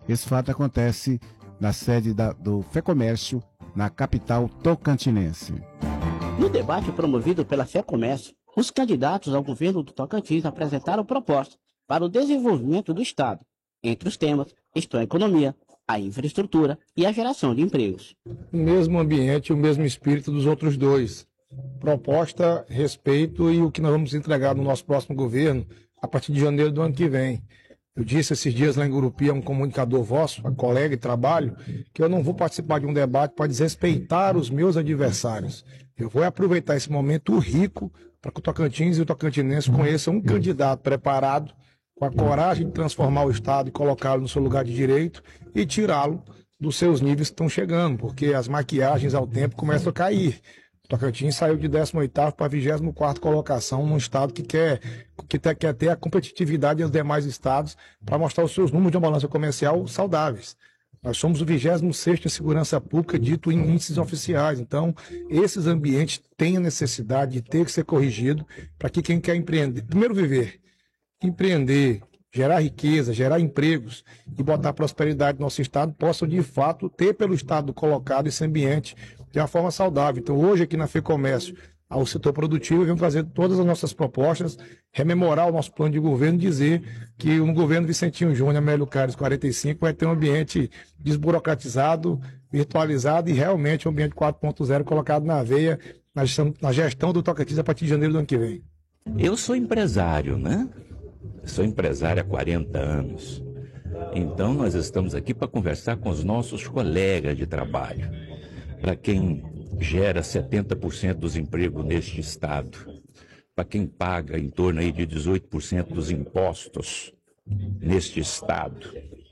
Esse fato acontece na sede do FEComércio, na capital tocantinense. No debate promovido pela FEComércio, os candidatos ao governo do Tocantins apresentaram propostas para o desenvolvimento do Estado. Entre os temas estão a economia, a infraestrutura e a geração de empregos. O mesmo ambiente, o mesmo espírito dos outros dois. Proposta, respeito e o que nós vamos entregar no nosso próximo governo a partir de janeiro do ano que vem. Eu disse esses dias lá em Gurupi a um comunicador vosso, a colega de trabalho, que eu não vou participar de um debate para desrespeitar os meus adversários. Eu vou aproveitar esse momento rico para que o Tocantins e o tocantinense conheçam um candidato preparado, com a coragem de transformar o Estado e colocá-lo no seu lugar de direito e tirá-lo dos seus níveis que estão chegando, porque as maquiagens ao tempo começam a cair. O Tocantins saiu de 18º para a 24ª colocação num estado que quer ter a competitividade dos demais estados para mostrar os seus números de uma balança comercial saudáveis. Nós somos o 26º em segurança pública, dito em índices oficiais. Então, esses ambientes têm a necessidade de ter que ser corrigido para que quem quer empreender, primeiro empreender, gerar riqueza, gerar empregos e botar prosperidade no nosso estado, possam de fato ter pelo estado colocado esse ambiente de uma forma saudável. Então hoje aqui na FEComércio, ao setor produtivo, vamos trazer todas as nossas propostas, rememorar o nosso plano de governo, dizer que no governo Vicentinho Júnior, Amélio Carlos 45, vai ter um ambiente desburocratizado, virtualizado e realmente um ambiente 4.0 colocado na veia, na gestão do Tocantins a partir de janeiro do ano que vem. Eu sou empresário, né? Sou empresário há 40 anos. Então nós estamos aqui para conversar com os nossos colegas de trabalho. Para quem gera 70% dos empregos neste estado, para quem paga em torno aí de 18% dos impostos neste estado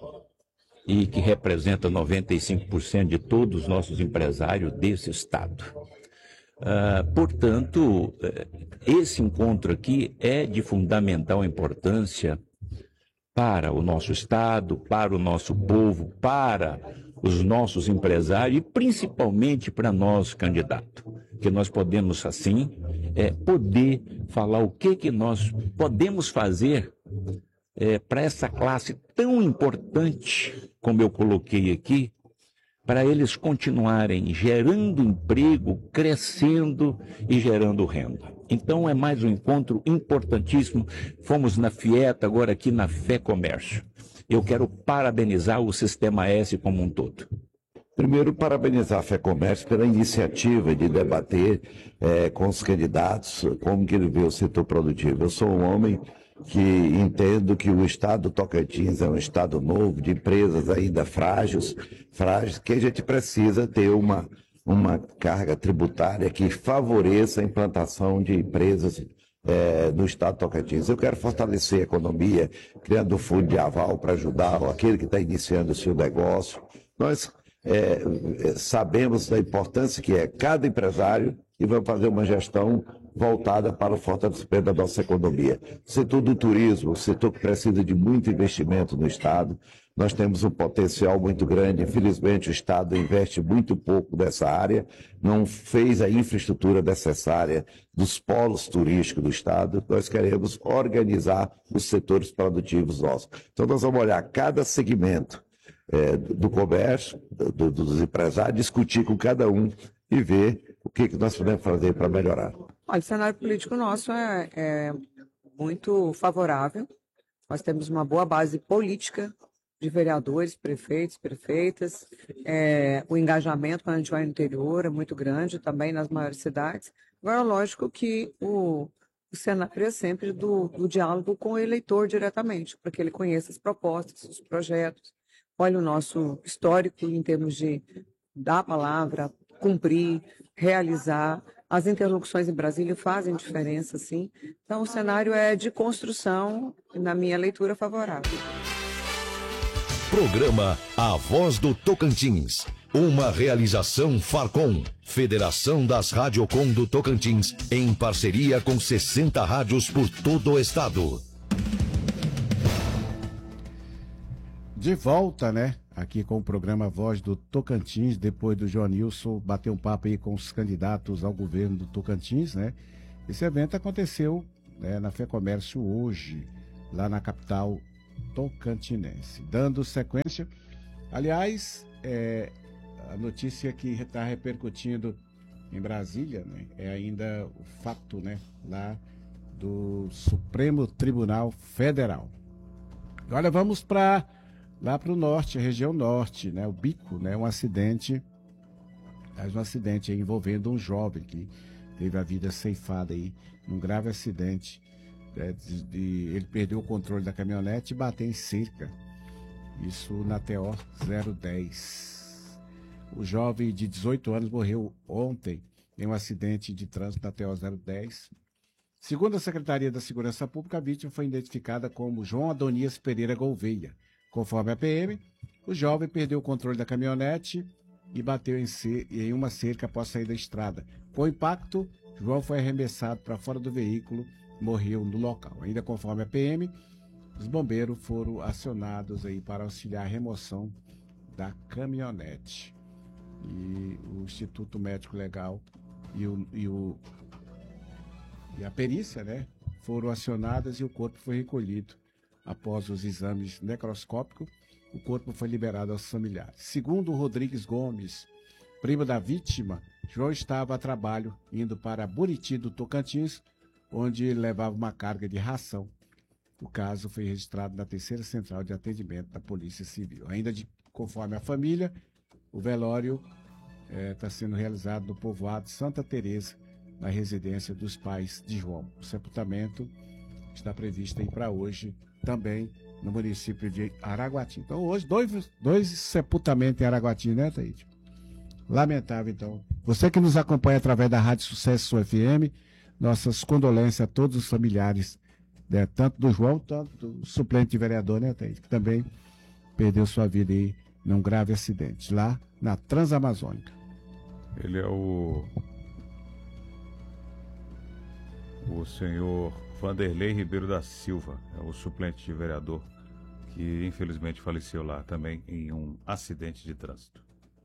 e que representa 95% de todos os nossos empresários desse estado. Portanto, esse encontro aqui é de fundamental importância para o nosso estado, para o nosso povo, para os nossos empresários e principalmente para nós, candidatos, que nós podemos, assim, poder falar o que nós podemos fazer para essa classe tão importante, como eu coloquei aqui, para eles continuarem gerando emprego, crescendo e gerando renda. Então é mais um encontro importantíssimo. Fomos na FIETA, agora aqui na FEComércio. Eu quero parabenizar o Sistema S como um todo. Primeiro, parabenizar a FEComércio pela iniciativa de debater com os candidatos como que ele vê o setor produtivo. Eu sou um homem que entendo que o estado do Tocantins é um estado novo, de empresas ainda frágeis, que a gente precisa ter uma carga tributária que favoreça a implantação de empresas no estado do Tocantins. Eu quero fortalecer a economia, criando um fundo de aval para ajudar aquele que está iniciando o seu negócio. Nós sabemos da importância que é cada empresário e vamos fazer uma gestão voltada para o fortalecimento da nossa economia. O setor do turismo, o setor que precisa de muito investimento no estado, nós temos um potencial muito grande. Infelizmente, o estado investe muito pouco nessa área, não fez a infraestrutura necessária dos polos turísticos do estado. Nós queremos organizar os setores produtivos nossos. Então, nós vamos olhar cada segmento do comércio, dos empresários, discutir com cada um e ver o que nós podemos fazer para melhorar. Olha, o cenário político nosso é muito favorável. Nós temos uma boa base política de vereadores, prefeitos, prefeitas. O engajamento quando a gente vai no interior é muito grande, também nas maiores cidades. Agora, lógico que o cenário é sempre do diálogo com o eleitor diretamente, para que ele conheça as propostas, os projetos. Olha o nosso histórico em termos de dar a palavra, cumprir, realizar. As interlocuções em Brasília fazem diferença, sim. Então, o cenário é de construção, na minha leitura, favorável. Programa A Voz do Tocantins. Uma realização Farcom, Federação das Radiocom do Tocantins, em parceria com 60 rádios por todo o estado. De volta, né? Aqui com o programa Voz do Tocantins, depois do Joanilson bater um papo aí com os candidatos ao governo do Tocantins, né? Esse evento aconteceu, né, na FEComércio hoje, lá na capital tocantinense. Dando sequência, aliás, a notícia que está repercutindo em Brasília, né, é ainda o fato, né, lá do Supremo Tribunal Federal. Agora vamos lá para o norte, a região norte, né, o Bico, né, um acidente aí envolvendo um jovem que teve a vida ceifada aí, num grave acidente. Ele perdeu o controle da caminhonete e bateu em cerca. Isso na TO 010. O jovem de 18 anos morreu ontem em um acidente de trânsito na TO 010. Segundo a Secretaria da Segurança Pública, a vítima foi identificada como João Adonias Pereira Gouveia. Conforme a PM, o jovem perdeu o controle da caminhonete e bateu em uma cerca após sair da estrada. Com o impacto, João foi arremessado para fora do veículo e morreu no local. Ainda conforme a PM, os bombeiros foram acionados aí para auxiliar a remoção da caminhonete. E o Instituto Médico Legal e a perícia, né, foram acionadas e o corpo foi recolhido. Após os exames necroscópicos, o corpo foi liberado aos familiares. Segundo Rodrigues Gomes, primo da vítima, João estava a trabalho indo para Buriti do Tocantins, onde ele levava uma carga de ração. O caso foi registrado na 3ª Central de Atendimento da Polícia Civil. Ainda conforme a família, o velório está sendo realizado no povoado Santa Teresa, na residência dos pais de João. O sepultamento está previsto aí para hoje, também no município de Araguati. Então, hoje, dois sepultamentos em Araguati, né, Taíde? Lamentável, então. Você que nos acompanha através da Rádio Sucesso FM, nossas condolências a todos os familiares, né, tanto do João, tanto do suplente de vereador, né, Taíde, que também perdeu sua vida aí num grave acidente, lá na Transamazônica. Ele é o senhor Vanderlei Ribeiro da Silva, é o suplente de vereador, que infelizmente faleceu lá também em um acidente de trânsito.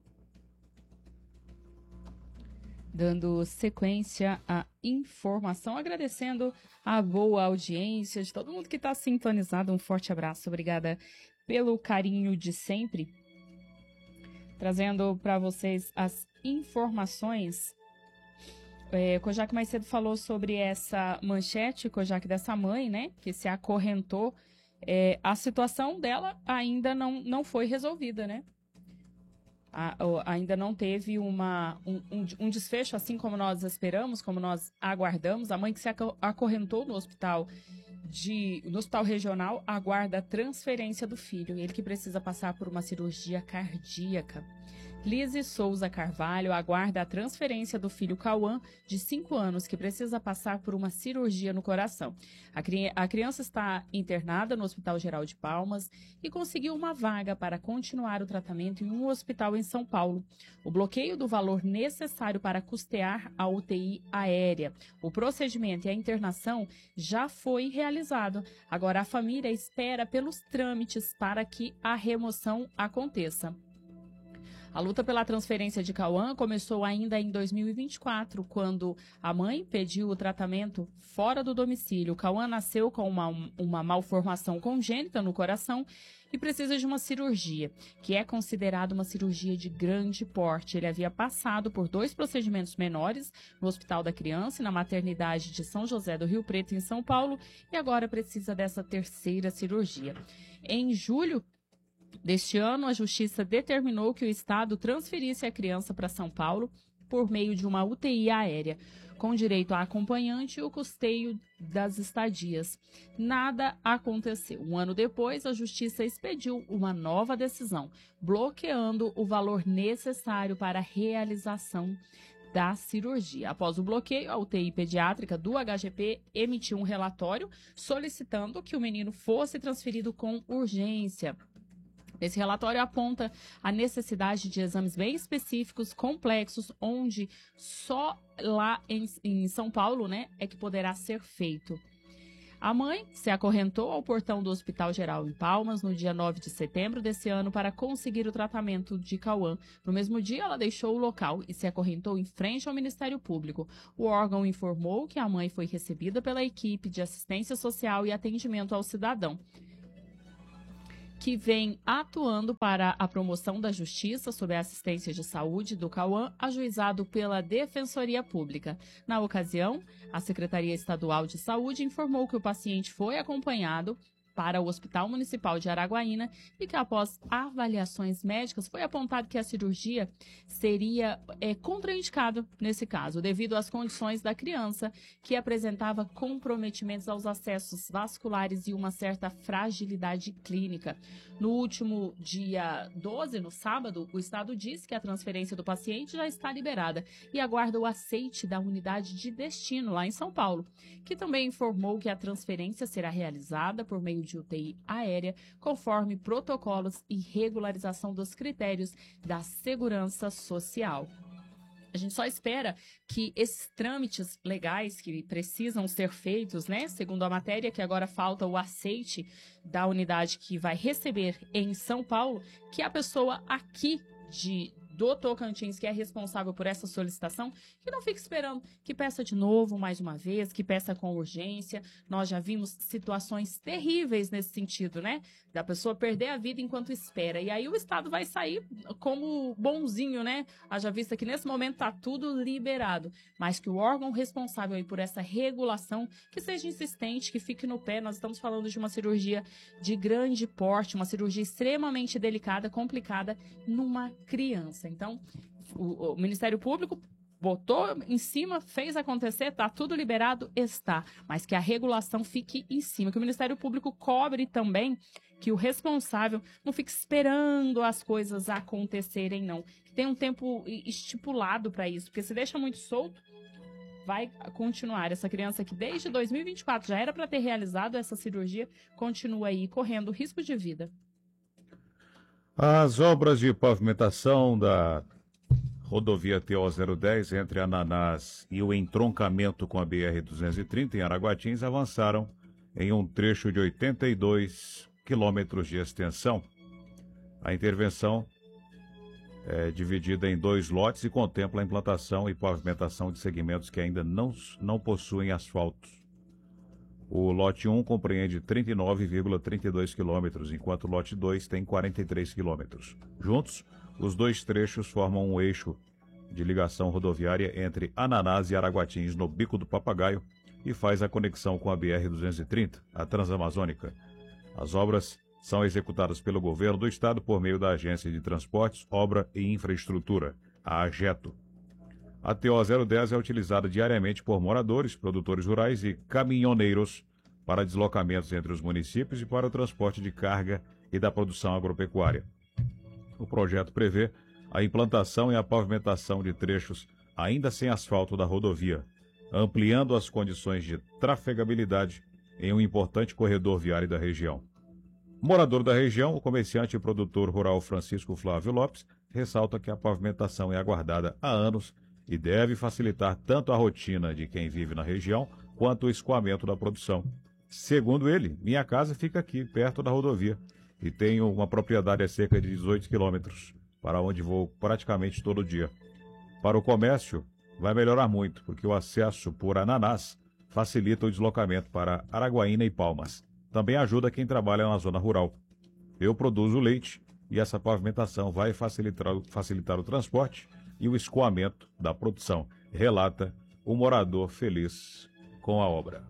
Dando sequência à informação, agradecendo a boa audiência de todo mundo que está sintonizado. Um forte abraço, obrigada pelo carinho de sempre. Trazendo para vocês as informações. Kojak mais cedo falou sobre essa manchete, Kojak, dessa mãe, né, que se acorrentou. A situação dela ainda não foi resolvida, né? Ainda não teve um desfecho, assim como nós esperamos, como nós aguardamos. A mãe que se acorrentou no hospital regional aguarda a transferência do filho, ele que precisa passar por uma cirurgia cardíaca. Lise Souza Carvalho aguarda a transferência do filho Cauã, de 5 anos, que precisa passar por uma cirurgia no coração. A criança está internada no Hospital Geral de Palmas e conseguiu uma vaga para continuar o tratamento em um hospital em São Paulo. O bloqueio do valor necessário para custear a UTI aérea, o procedimento e a internação já foi realizado. Agora a família espera pelos trâmites para que a remoção aconteça. A luta pela transferência de Cauã começou ainda em 2024, quando a mãe pediu o tratamento fora do domicílio. Cauã nasceu com uma malformação congênita no coração e precisa de uma cirurgia, que é considerada uma cirurgia de grande porte. Ele havia passado por 2 procedimentos menores no Hospital da Criança e na maternidade de São José do Rio Preto, em São Paulo, e agora precisa dessa 3ª cirurgia. Em julho deste ano, a Justiça determinou que o Estado transferisse a criança para São Paulo por meio de uma UTI aérea, com direito a acompanhante e o custeio das estadias. Nada aconteceu. Um ano depois, a Justiça expediu uma nova decisão, bloqueando o valor necessário para a realização da cirurgia. Após o bloqueio, a UTI pediátrica do HGP emitiu um relatório solicitando que o menino fosse transferido com urgência. Esse relatório aponta a necessidade de exames bem específicos, complexos, onde só lá em São Paulo, né, é que poderá ser feito. A mãe se acorrentou ao portão do Hospital Geral em Palmas no dia 9 de setembro desse ano para conseguir o tratamento de Cauã. No mesmo dia, ela deixou o local e se acorrentou em frente ao Ministério Público. O órgão informou que a mãe foi recebida pela equipe de assistência social e atendimento ao cidadão. que vem atuando para a promoção da justiça sob a assistência de saúde do Cauã, ajuizado pela Defensoria Pública. Na ocasião, a Secretaria Estadual de Saúde informou que o paciente foi acompanhado para o Hospital Municipal de Araguaína e que após avaliações médicas foi apontado que a cirurgia seria contraindicada nesse caso, devido às condições da criança, que apresentava comprometimentos aos acessos vasculares e uma certa fragilidade clínica. No último dia 12, no sábado, o Estado disse que a transferência do paciente já está liberada e aguarda o aceite da unidade de destino lá em São Paulo, que também informou que a transferência será realizada por meio de UTI aérea, conforme protocolos e regularização dos critérios da segurança social. A gente só espera que esses trâmites legais que precisam ser feitos, né, segundo a matéria, que agora falta o aceite da unidade que vai receber em São Paulo, que a pessoa aqui do Tocantins, que é responsável por essa solicitação, que não fique esperando, que peça de novo, mais uma vez, que peça com urgência. Nós já vimos situações terríveis nesse sentido, né? Da pessoa perder a vida enquanto espera. E aí o Estado vai sair como bonzinho, né? Haja vista que nesse momento está tudo liberado, mas que o órgão responsável aí por essa regulação, que seja insistente, que fique no pé. Nós estamos falando de uma cirurgia de grande porte, uma cirurgia extremamente delicada, complicada, numa criança. Então, o Ministério Público botou em cima, fez acontecer, está tudo liberado, está. Mas que a regulação fique em cima, que o Ministério Público cobre também, que o responsável não fique esperando as coisas acontecerem, não. Que tem um tempo estipulado para isso, porque se deixa muito solto, vai continuar. Essa criança que desde 2024 já era para ter realizado essa cirurgia, continua aí correndo risco de vida. As obras de pavimentação da rodovia TO-010 entre Ananás e o entroncamento com a BR-230 em Araguatins avançaram em um trecho de 82 quilômetros de extensão. A intervenção é dividida em 2 lotes e contempla a implantação e pavimentação de segmentos que ainda não possuem asfalto. O lote 1 compreende 39,32 quilômetros, enquanto o lote 2 tem 43 quilômetros. Juntos, os 2 trechos formam um eixo de ligação rodoviária entre Ananás e Araguatins, no Bico do Papagaio, e faz a conexão com a BR-230, a Transamazônica. As obras são executadas pelo governo do estado por meio da Agência de Transportes, Obra e Infraestrutura, a AGETO. A TO-010 é utilizada diariamente por moradores, produtores rurais e caminhoneiros para deslocamentos entre os municípios e para o transporte de carga e da produção agropecuária. O projeto prevê a implantação e a pavimentação de trechos ainda sem asfalto da rodovia, ampliando as condições de trafegabilidade em um importante corredor viário da região. Morador da região, o comerciante e produtor rural Francisco Flávio Lopes ressalta que a pavimentação é aguardada há anos e deve facilitar tanto a rotina de quem vive na região quanto o escoamento da produção. Segundo ele, minha casa fica aqui, perto da rodovia, e tenho uma propriedade a cerca de 18 quilômetros, para onde vou praticamente todo dia. Para o comércio, vai melhorar muito, porque o acesso por Ananás facilita o deslocamento para Araguaína e Palmas. Também ajuda quem trabalha na zona rural. Eu produzo leite e essa pavimentação vai facilitar o transporte e o escoamento da produção, relata o morador feliz com a obra.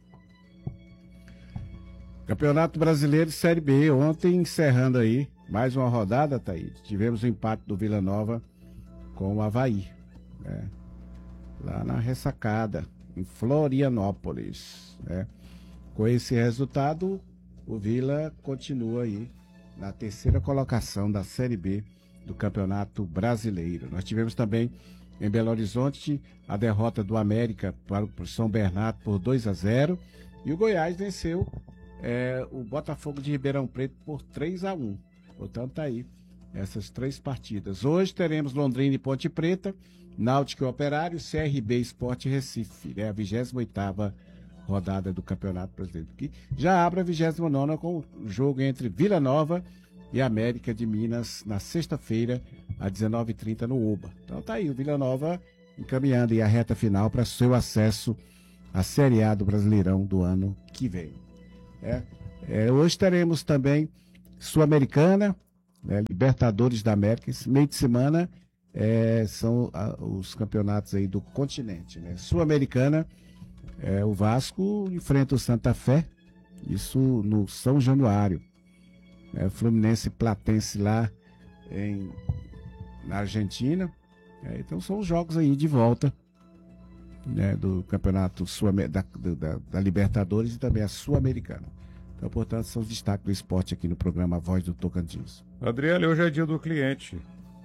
Campeonato Brasileiro Série B, ontem encerrando aí mais uma rodada, Thaís. Tivemos o empate do Vila Nova com o Avaí, né? Lá na ressacada, em Florianópolis, né? Com esse resultado, o Vila continua aí na 3ª colocação da Série B do Campeonato Brasileiro. Nós tivemos também em Belo Horizonte a derrota do América para o São Bernardo por 2-0 e o Goiás venceu o Botafogo de Ribeirão Preto por 3-1. Portanto, tá aí essas 3 partidas. Hoje teremos Londrina e Ponte Preta, Náutico e Operário, CRB Sport Recife, né? A 28ª rodada do Campeonato Brasileiro, que já abre a 29ª com o jogo entre Vila Nova e América de Minas na sexta-feira, às 19h30 no Oba. Então tá aí, o Vila Nova encaminhando aí a reta final para seu acesso à Série A do Brasileirão do ano que vem. Hoje teremos também Sul-Americana, né, Libertadores da América. Esse meio de semana são os campeonatos aí do continente, né? Sul-Americana, o Vasco enfrenta o Santa Fé, isso no São Januário. Fluminense e Platense lá na Argentina. Então são os jogos aí de volta, né, do campeonato da Libertadores e também a Sul-Americana. Então, portanto, são os destaques do esporte aqui no programa Voz do Tocantins. Adriele, hoje é dia do cliente.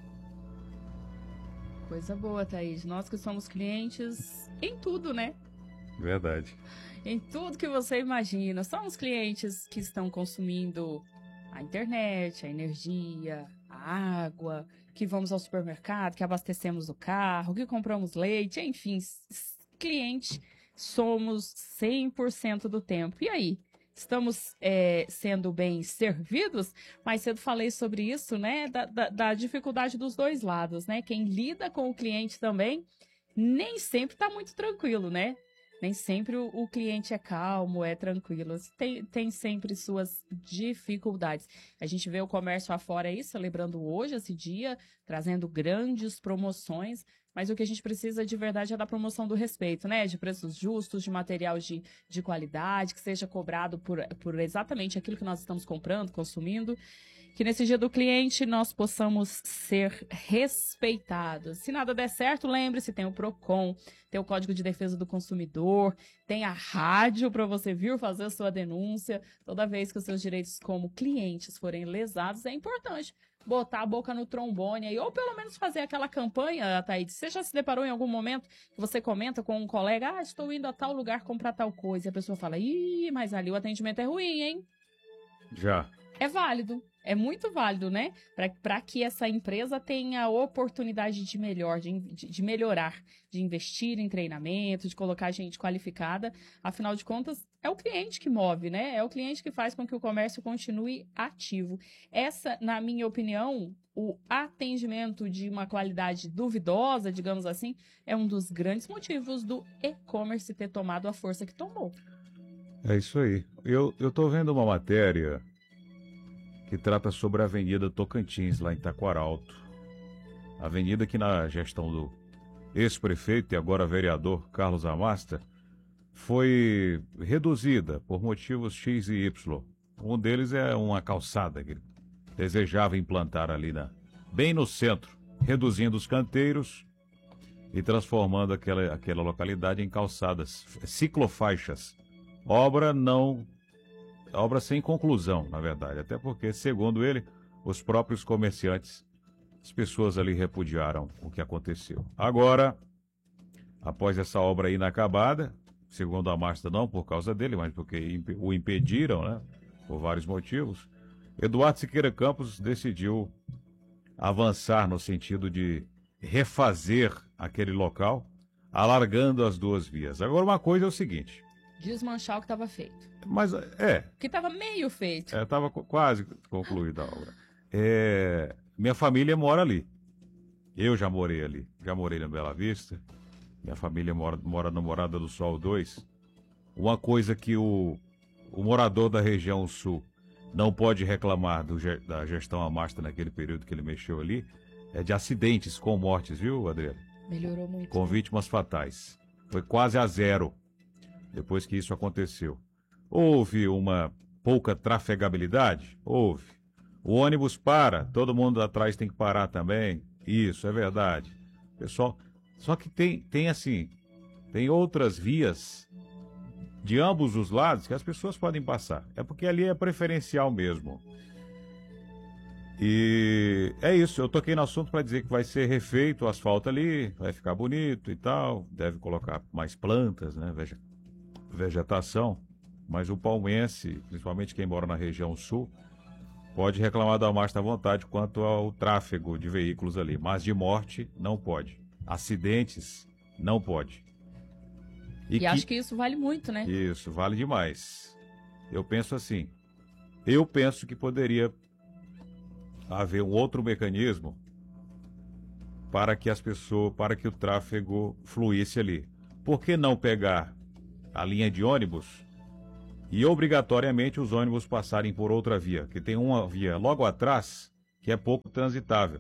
Coisa boa, Thaís. Nós que somos clientes em tudo, né? Verdade. Em tudo que você imagina. Somos clientes que estão consumindo a internet, a energia, a água, que vamos ao supermercado, que abastecemos o carro, que compramos leite, enfim, cliente somos 100% do tempo. E aí? Estamos sendo bem servidos? Mais cedo falei sobre isso, né? Da dificuldade dos dois lados, né? Quem lida com o cliente também nem sempre está muito tranquilo, né? Nem sempre o cliente é calmo, é tranquilo. Tem sempre suas dificuldades. A gente vê o comércio afora aí, celebrando hoje esse dia, trazendo grandes promoções, mas o que a gente precisa de verdade é da promoção do respeito, né? De preços justos, de material de qualidade, que seja cobrado por exatamente aquilo que nós estamos comprando, consumindo. Que nesse dia do cliente nós possamos ser respeitados. Se nada der certo, lembre-se, tem o PROCON, tem o Código de Defesa do Consumidor, tem a rádio para você vir fazer a sua denúncia. Toda vez que os seus direitos como clientes forem lesados, é importante botar a boca no trombone aí, ou pelo menos fazer aquela campanha, Thaís. Você já se deparou em algum momento que você comenta com um colega, estou indo a tal lugar comprar tal coisa, e a pessoa fala, mas ali o atendimento é ruim, hein? Já. É válido, é muito válido, né? Para que essa empresa tenha a oportunidade de melhorar, de investir em treinamento, de colocar gente qualificada. Afinal de contas, é o cliente que move, né? É o cliente que faz com que o comércio continue ativo. Essa, na minha opinião, o atendimento de uma qualidade duvidosa, digamos assim, é um dos grandes motivos do e-commerce ter tomado a força que tomou. É isso aí. Eu tô vendo uma matéria que trata sobre a Avenida Tocantins, lá em Taquaralto. Avenida que na gestão do ex-prefeito e agora vereador Carlos Amasta foi reduzida por motivos X e Y. Um deles é uma calçada que ele desejava implantar ali bem no centro, reduzindo os canteiros e transformando aquela localidade em calçadas, ciclofaixas. Obra sem conclusão, na verdade, até porque, segundo ele, os próprios comerciantes, as pessoas ali repudiaram o que aconteceu. Agora, após essa obra inacabada, segundo a Márcia, não por causa dele, mas porque o impediram, né, por vários motivos, Eduardo Siqueira Campos decidiu avançar no sentido de refazer aquele local, alargando as duas vias. Agora, uma coisa é o seguinte... Desmanchar o que estava feito. Mas, que estava meio feito. Estava quase concluída a obra. Minha família mora ali. Eu já morei ali. Já morei na Bela Vista. Minha família mora na Morada do Sol 2. Uma coisa que o morador da região sul não pode reclamar da gestão Amasta naquele período que ele mexeu ali, é de acidentes com mortes, viu, Adriano? Melhorou muito. Com vítimas fatais. Foi quase a zero depois que isso aconteceu. Houve uma pouca trafegabilidade? Houve. O ônibus para, todo mundo atrás tem que parar também. Isso, é verdade. Pessoal, só que tem outras vias de ambos os lados que as pessoas podem passar. É porque ali é preferencial mesmo. E é isso, eu toquei no assunto para dizer que vai ser refeito o asfalto ali, vai ficar bonito e tal, deve colocar mais plantas, né, vegetação, mas o palmense, principalmente quem mora na região sul, pode reclamar da Amasta à vontade quanto ao tráfego de veículos ali, mas de morte não pode. Acidentes não pode. E acho que isso vale muito, né? Isso, vale demais. Eu penso assim, eu penso que poderia haver um outro mecanismo para que para que o tráfego fluísse ali. Por que não pegar a linha de ônibus e obrigatoriamente os ônibus passarem por outra via, que tem uma via logo atrás que é pouco transitável.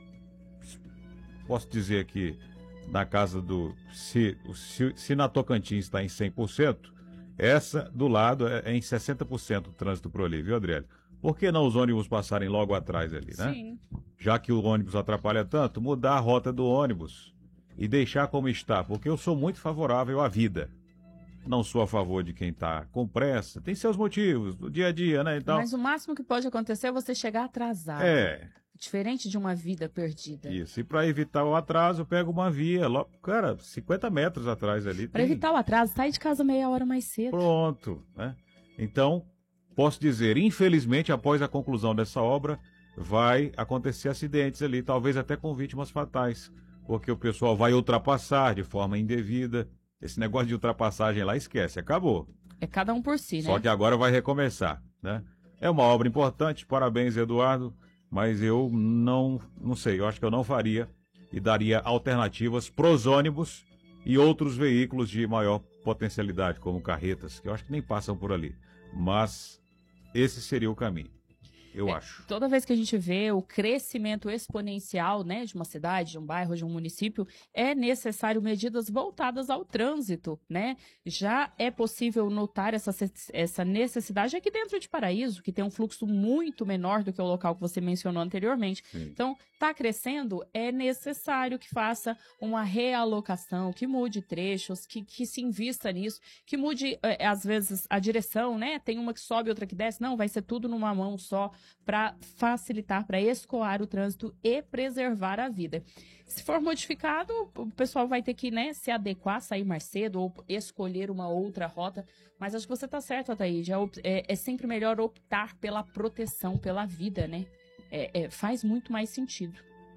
Posso dizer que na casa do... Se na Tocantins está em 100%, essa do lado é em 60% o trânsito por ali, viu, Adriele? Por que não os ônibus passarem logo atrás ali, né? Sim. Já que o ônibus atrapalha tanto, mudar a rota do ônibus e deixar como está, porque eu sou muito favorável à vida. Não sou a favor de quem está com pressa, tem seus motivos, do dia a dia, né? Então, Mas o máximo que pode acontecer é você chegar atrasado. Diferente de uma vida perdida. Isso, e para evitar o atraso, pega uma via, cara, 50 metros atrás ali. Para evitar o atraso, sai de casa meia hora mais cedo. Pronto, né? Então, posso dizer, infelizmente, após a conclusão dessa obra, vai acontecer acidentes ali, talvez até com vítimas fatais, porque o pessoal vai ultrapassar de forma indevida. Esse negócio de ultrapassagem lá, esquece, acabou. É cada um por si, né? Só que agora vai recomeçar, né? É uma obra importante, parabéns, Eduardo, mas eu não sei, eu acho que eu não faria e daria alternativas pros ônibus e outros veículos de maior potencialidade, como carretas, que eu acho que nem passam por ali. Mas esse seria o caminho, eu acho. Toda vez que a gente vê o crescimento exponencial, né, de uma cidade, de um bairro, de um município, é necessário medidas voltadas ao trânsito, né? Já é possível notar essa necessidade aqui dentro de Paraíso, que tem um fluxo muito menor do que o local que você mencionou anteriormente. Sim. Então, está crescendo, é necessário que faça uma realocação, que mude trechos, que se invista nisso, que mude, às vezes, a direção, né? Tem uma que sobe, outra que desce. Não, vai ser tudo numa mão só, para facilitar, para escoar o trânsito e preservar a vida. Se for modificado, o pessoal vai ter que, né, se adequar, sair mais cedo ou escolher uma outra rota. Mas acho que você está certo, Ataíde. É sempre melhor optar pela proteção, pela vida, né? Faz muito mais sentido.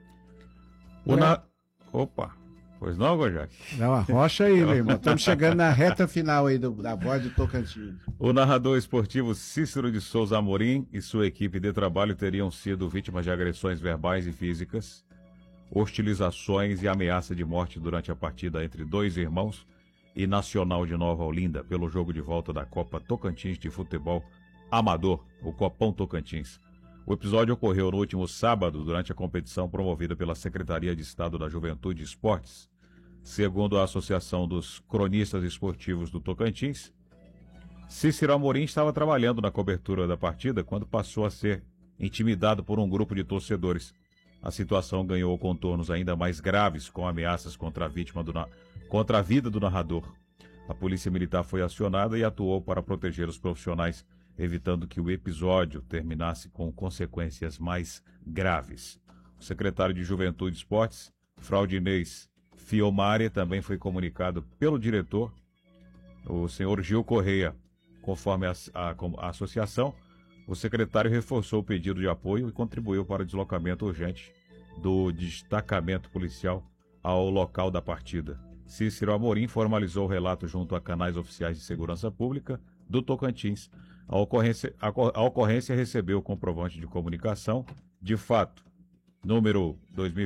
Opa, pois não, Gojak? Não, arrocha aí, meu irmão. Estamos chegando na reta final aí da Voz do Tocantins. O narrador esportivo Cícero de Souza Amorim e sua equipe de trabalho teriam sido vítimas de agressões verbais e físicas, hostilizações e ameaça de morte durante a partida entre dois irmãos e Nacional de Nova Olinda pelo jogo de volta da Copa Tocantins de Futebol Amador, o Copão Tocantins. O episódio ocorreu no último sábado, durante a competição promovida pela Secretaria de Estado da Juventude e Esportes. Segundo a Associação dos Cronistas Esportivos do Tocantins, Cícero Amorim estava trabalhando na cobertura da partida quando passou a ser intimidado por um grupo de torcedores. A situação ganhou contornos ainda mais graves, com ameaças contra a vida do narrador. A Polícia Militar foi acionada e atuou para proteger os profissionais, evitando que o episódio terminasse com consequências mais graves. O secretário de Juventude e Esportes, Fraudinês Fiomari, também foi comunicado pelo diretor, o senhor Gil Correia. Conforme a associação, o secretário reforçou o pedido de apoio e contribuiu para o deslocamento urgente do destacamento policial ao local da partida. Cícero Amorim formalizou o relato junto a canais oficiais de segurança pública do Tocantins. A ocorrência recebeu o comprovante de comunicação de fato, número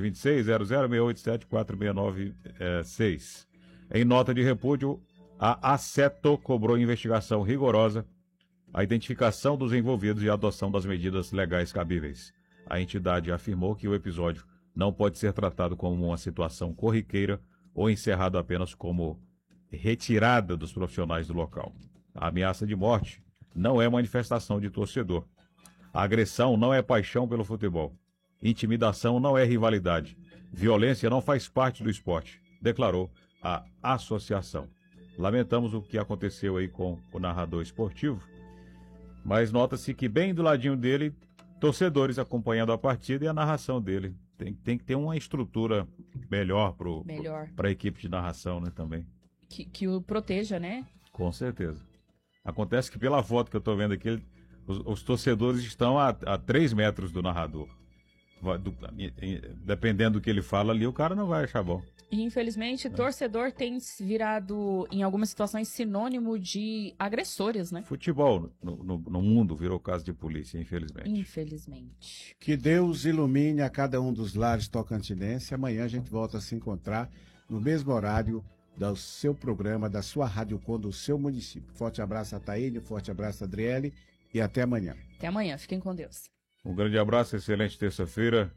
2026-00687469-6. Em nota de repúdio, a ACETO cobrou investigação rigorosa, a identificação dos envolvidos e a adoção das medidas legais cabíveis. A entidade afirmou que o episódio não pode ser tratado como uma situação corriqueira ou encerrado apenas como retirada dos profissionais do local. A ameaça de morte não é manifestação de torcedor. A agressão não é paixão pelo futebol. Intimidação não é rivalidade. Violência não faz parte do esporte, declarou a associação. Lamentamos o que aconteceu aí com o narrador esportivo, mas nota-se que bem do ladinho dele, torcedores acompanhando a partida e a narração dele. Tem que ter uma estrutura melhor para a equipe de narração, né, também. Que o proteja, né? Com certeza. Acontece que pela foto que eu estou vendo aqui, os torcedores estão a 3 metros do narrador. Dependendo do que ele fala ali, o cara não vai achar bom. E, infelizmente, torcedor tem virado, em algumas situações, sinônimo de agressores, né? Futebol no mundo virou caso de polícia, infelizmente. Infelizmente. Que Deus ilumine a cada um dos lares tocantinenses. Amanhã a gente volta a se encontrar no mesmo horário, do seu programa, da sua Rádio Com do seu município. Forte abraço a Taíde, forte abraço a Adriele e até amanhã. Até amanhã, fiquem com Deus. Um grande abraço, excelente terça-feira.